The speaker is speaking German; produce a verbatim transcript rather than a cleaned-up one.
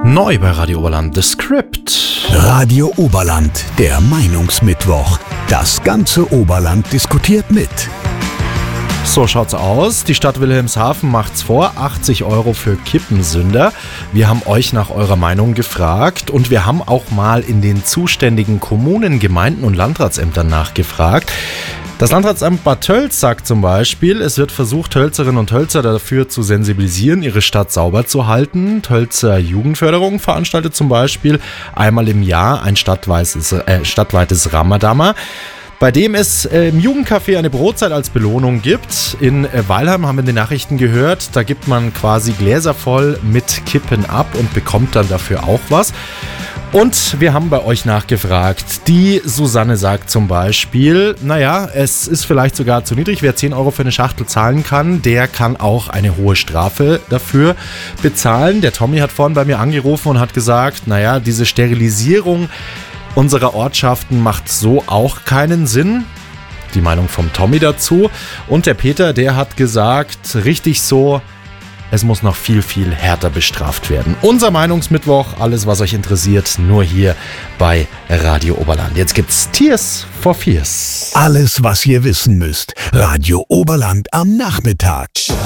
Neu bei Radio Oberland, The Script. Radio Oberland, der Meinungsmittwoch. Das ganze Oberland diskutiert mit. So schaut's aus. Die Stadt Wilhelmshaven macht's vor. achtzig Euro für Kippensünder. Wir haben euch nach eurer Meinung gefragt und wir haben auch mal in den zuständigen Kommunen, Gemeinden und Landratsämtern nachgefragt. Das Landratsamt Bad Tölz sagt zum Beispiel, es wird versucht, Tölzerinnen und Tölzer dafür zu sensibilisieren, ihre Stadt sauber zu halten. Tölzer Jugendförderung veranstaltet zum Beispiel einmal im Jahr ein stadtweites, äh, stadtweites Ramadama, bei dem es äh, im Jugendcafé eine Brotzeit als Belohnung gibt. In äh, Weilheim haben wir in den Nachrichten gehört, da gibt man quasi Gläser voll mit Kippen ab und bekommt dann dafür auch was. Und wir haben bei euch nachgefragt. Die Susanne sagt zum Beispiel, naja, es ist vielleicht sogar zu niedrig. Wer zehn Euro für eine Schachtel zahlen kann, der kann auch eine hohe Strafe dafür bezahlen. Der Tommy hat vorhin bei mir angerufen und hat gesagt, naja, diese Sterilisierung unserer Ortschaften macht so auch keinen Sinn. Die Meinung vom Tommy dazu. Und der Peter, der hat gesagt, richtig so, es muss noch viel, viel härter bestraft werden. Unser Meinungsmittwoch, alles was euch interessiert, nur hier bei Radio Oberland. Jetzt gibt's Tears for Fears. Alles, was ihr wissen müsst. Radio Oberland am Nachmittag.